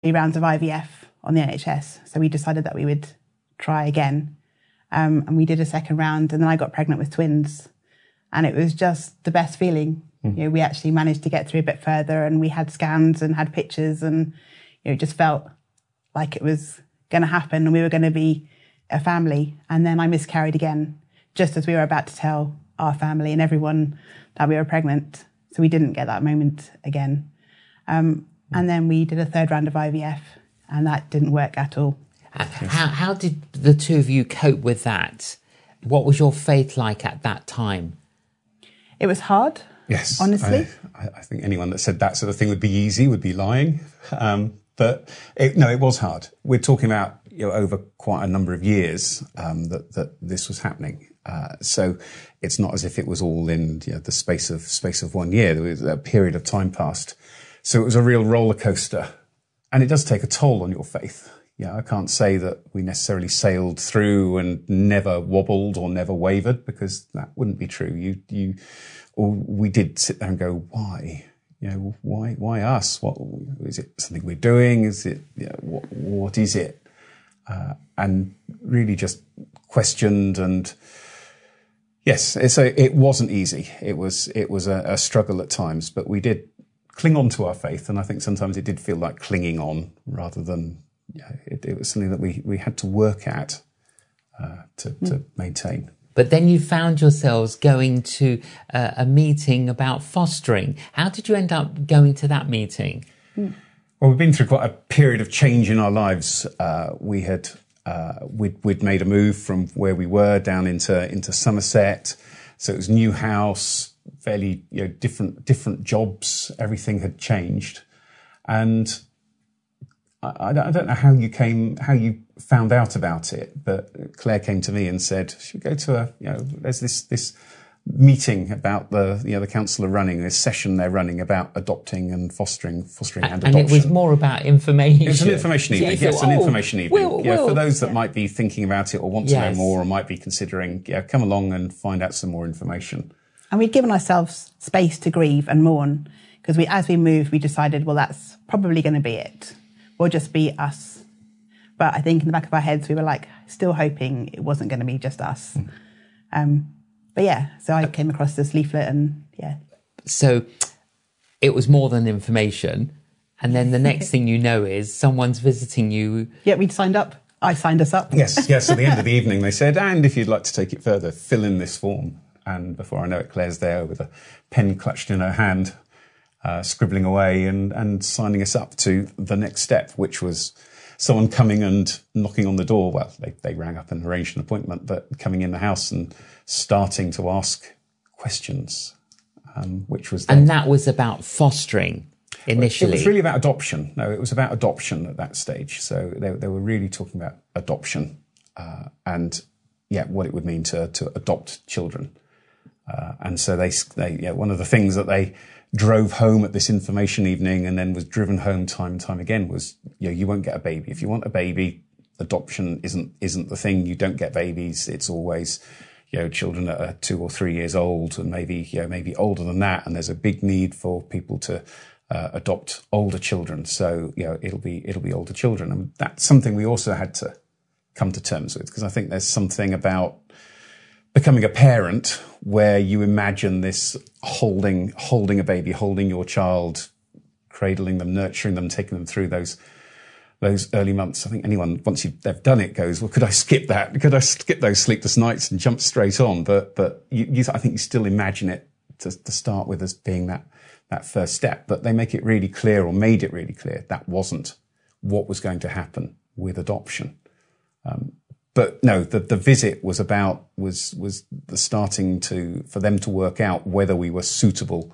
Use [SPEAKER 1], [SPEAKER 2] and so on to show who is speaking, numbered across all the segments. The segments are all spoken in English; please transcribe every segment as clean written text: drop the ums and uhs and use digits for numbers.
[SPEAKER 1] rounds of IVF on the NHS. So we decided that we would try again. And we did a second round, and then I got pregnant with twins. And it was just the best feeling. We actually managed to get through a bit further, and we had scans and had pictures, and it just felt like it was going to happen and we were going to be a family. And then I miscarried again, just as we were about to tell our family and everyone that we were pregnant. So we didn't get that moment again. And then we did a third round of IVF, and that didn't work at all.
[SPEAKER 2] How did the two of you cope with that? What was your faith like at that time?
[SPEAKER 1] It was hard.
[SPEAKER 3] Yes.
[SPEAKER 1] Honestly.
[SPEAKER 3] I think anyone that said that sort of thing would be easy would be lying. But it was hard. We're talking about over quite a number of years that this was happening. So it's not as if it was all in the space of 1 year. There was a period of time passed. So it was a real roller coaster, and it does take a toll on your faith. I can't say that we necessarily sailed through and never wobbled or never wavered, because that wouldn't be true. Or we did sit there and go, why? Why us? What is it? Something we're doing? Is it? What is it? And really just questioned. And yes, it wasn't easy. It was a struggle at times, but we did cling on to our faith. And I think sometimes it did feel like clinging on rather than. It was something that we had to work at to maintain.
[SPEAKER 2] But then you found yourselves going to a meeting about fostering. How did you end up going to that meeting?
[SPEAKER 3] Well, we've been through quite a period of change in our lives. We'd made a move from where we were down into Somerset. So it was new house, fairly different jobs. Everything had changed, and I don't know how you found out about it, but Claire came to me and said, should we go to there's this meeting about the council are running, this session they're running about adopting and fostering and adoption.
[SPEAKER 2] And it was more about information.
[SPEAKER 3] It was an information evening, yes, an information evening. For those that might be thinking about it or want to know more or might be considering, come along and find out some more information.
[SPEAKER 1] And we'd given ourselves space to grieve and mourn, because as we moved, we decided, well, that's probably going to be it. We'll just be us. But I think in the back of our heads, we were still hoping it wasn't going to be just us. But so I came across this leaflet and
[SPEAKER 2] So it was more than information. And then the next thing you know is someone's visiting you.
[SPEAKER 1] Yeah, we'd signed up. I signed us up.
[SPEAKER 3] Yes. At the end of the evening, they said, and if you'd like to take it further, fill in this form. And before I know it, Claire's there with a pen clutched in her hand, scribbling away and signing us up to the next step, which was someone coming and knocking on the door. Well, they rang up and arranged an appointment, but coming in the house and starting to ask questions, which was...
[SPEAKER 2] And that was about fostering initially?
[SPEAKER 3] It was really about adoption. No, it was about adoption at that stage. So they were really talking about adoption and what it would mean to adopt children. And so they one of the things that they drove home at this information evening and then was driven home time and time again was, you won't get a baby. If you want a baby, adoption isn't the thing. You don't get babies. It's always, children that are 2 or 3 years old and maybe older than that. And there's a big need for people to adopt older children. So, it'll be older children. And that's something we also had to come to terms with, because I think there's something about becoming a parent where you imagine this holding a baby, holding your child, cradling them, nurturing them, taking them through those early months. I think anyone, once they've done it, goes, well, could I skip that? Could I skip those sleepless nights and jump straight on? But I think you still imagine it to start with as being that first step. But they make it really clear, or made it really clear, that wasn't what was going to happen with adoption. But no, the visit was the starting for them to work out whether we were suitable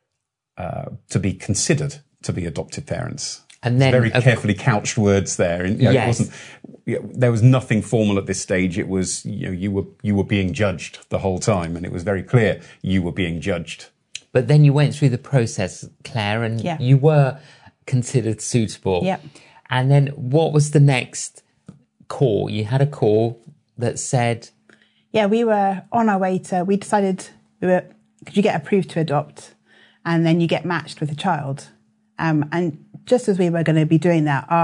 [SPEAKER 3] to be considered to be adoptive parents. And then very carefully couched words there. And, it wasn't. There was nothing formal at this stage. It was you were being judged the whole time, and it was very clear you were being judged.
[SPEAKER 2] But then you went through the process, Claire, and you were considered suitable.
[SPEAKER 1] Yeah.
[SPEAKER 2] And then what was the next call? You had a call that said...
[SPEAKER 1] Yeah, we were on our way we decided because you get approved to adopt and then you get matched with a child. And just as we were going to be doing that,